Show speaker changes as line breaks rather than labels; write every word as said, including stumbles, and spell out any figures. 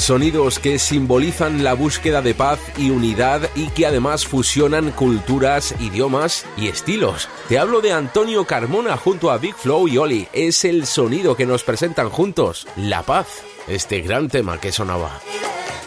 Sonidos que simbolizan la búsqueda de paz y unidad y que además fusionan culturas, idiomas y estilos. Te hablo de Antonio Carmona junto a Big Flow y Oli. Es el sonido que nos presentan juntos, La Paz, este gran tema que sonaba.